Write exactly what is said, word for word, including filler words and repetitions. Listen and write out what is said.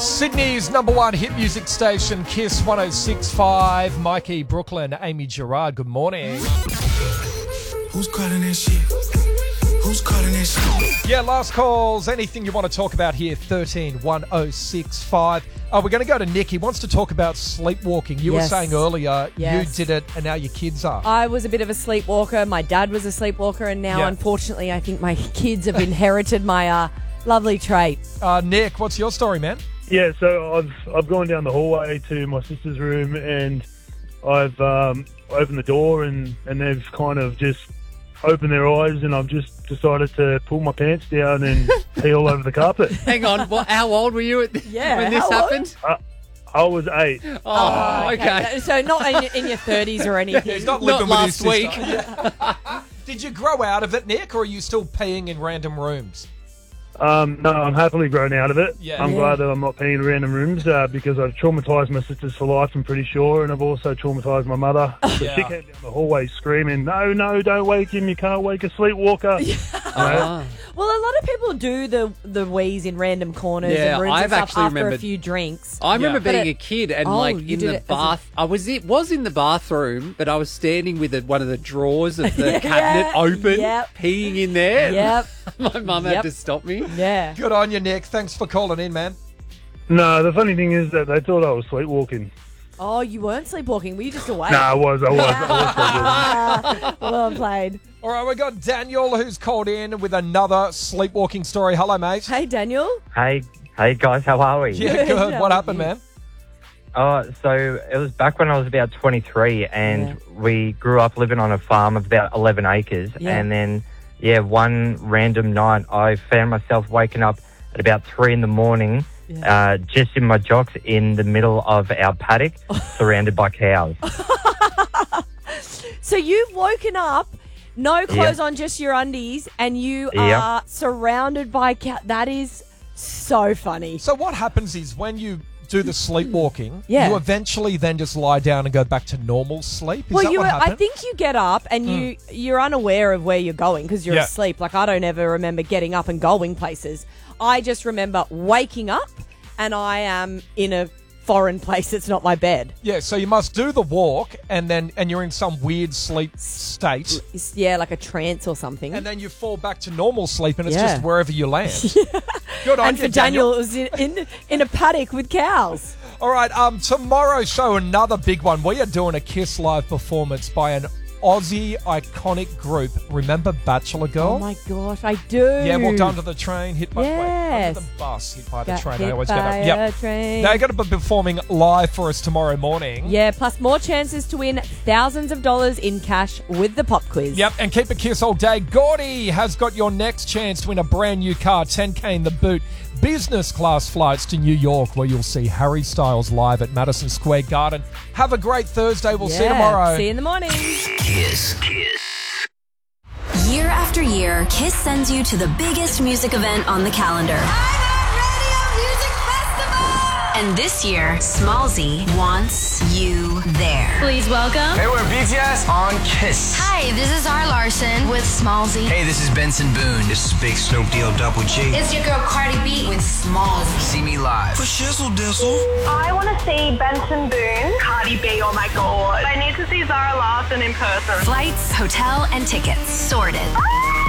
Sydney's number one hit music station, Kiss one oh six point five. Mikey, Brooklyn, Amy Gerard, good morning. Who's calling that shit? Who's calling that shit? Yeah, last calls. Anything you want to talk about here, thirteen one oh six five. Oh, we're going to go to Nick. He wants to talk about sleepwalking. You Yes. were saying earlier Yes. you did it and now your kids are. I was a bit of a sleepwalker. My dad was a sleepwalker, and now, Yeah. unfortunately, I think my kids have inherited my uh, lovely trait. Uh, Nick, what's your story, man? Yeah, so I've I've gone down the hallway to my sister's room and I've um, opened the door and, and they've kind of just opened their eyes and I've just decided to pull my pants down and pee all over the carpet. Hang on, what, how old were you at, Yeah, when this how old? happened? I, I was eight. Oh, okay. So not in, your- in your thirties or anything. He's not Not living last with his week. sister. Did you grow out of it, Nick, or are you still peeing in random rooms? Um, no, I'm happily grown out of it. Yeah. I'm Yeah. glad that I'm not peeing in random rooms uh, because I've traumatised my sisters for life, I'm pretty sure, and I've also traumatised my mother. So Yeah. she came down the hallway screaming, no, no, don't wake him, you can't wake a sleepwalker. You know? Ah. Well, a lot of people do the the wheeze in random corners Yeah, and rooms I've and stuff actually after a remembered- few drinks. I remember Yeah. being But a it- kid and Oh, like you in did the it as a- bath. I was it was in the bathroom, but I was standing with a, one of the drawers of the Yeah, cabinet open, yep. peeing in there. Yep. My mum Yep. had to stop me. Yeah. Good on you, Nick. Thanks for calling in, man. No, the funny thing is that they thought I was sleepwalking. Oh, you weren't sleepwalking. Were you just awake? No, I was, I was, I was sleepwalking. Ah, well played. All right, we got Daniel who's called in with another sleepwalking story. Hello, mate. Hey, Daniel. Hey, hey guys, how are we? Yeah, good. How What are happened, you? man? Uh, so it was back when I was about twenty-three, and Yeah. we grew up living on a farm of about eleven acres. Yeah. And then, yeah, one random night, I found myself waking up at about three in the morning, Yeah. uh, just in my jocks in the middle of our paddock, surrounded by cows. So you've woken up, no clothes Yep. on, just your undies, and you Yep. are surrounded by cat. That is so funny. So what happens is when you do the sleepwalking, Yeah. you eventually then just lie down and go back to normal sleep. Is well, that you, what I happened? think you get up and you you're unaware of where you're going because you're Yeah. asleep. Like I don't ever remember getting up and going places. I just remember waking up and I am in a foreign place that's not my bed. Yeah, so you must do the walk and then and you're in some weird sleep state. It's, yeah, like a trance or something. And then you fall back to normal sleep and it's Yeah. just wherever you land. Good on And you, for Daniel, it was in, in in a paddock with cows. All right, um, tomorrow's show, another big one. We are doing a Kiss Live performance by an Aussie iconic group. Remember Bachelor Girl? Oh my gosh, I do. Yeah, walked onto the train, hit by wait, Yes. under the bus, hit by the Got train. hit I always by get up. Yep. a train. They're going to be performing live for us tomorrow morning. Yeah, plus more chances to win thousands of dollars in cash with the pop quiz. Yep, and keep a kiss all day. Gordy has got your next chance to win a brand new car, ten K in the boot. Business class flights to New York, where you'll see Harry Styles live at Madison Square Garden. Have a great Thursday. We'll see you Yeah, tomorrow. See you in the morning. Kiss. Kiss. Year after year, Kiss sends you to the biggest music event on the calendar. And this year, Smallzy wants you there. Please welcome. Hey, we're B T S on Kiss. Hi, this is R. Larson with Smallzy. Hey, this is Benson Boone. This is Big Snoop Deal Double G. It's your girl Cardi B with Smallzy. See me live. For shizzle dizzle. I want to see Benson Boone. Cardi B, oh my god. I need to see Zara Larson in person. Flights, hotel, and tickets sorted.